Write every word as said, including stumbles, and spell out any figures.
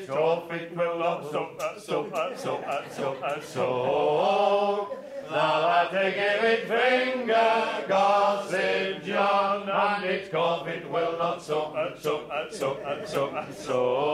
its trough it will not soak, uh, soak, uh, soak, uh, soak, uh, soak. Now that they give it finger, gossip John, and its cough it will not soak, uh, soak, uh, soak, uh, soak, uh, soak.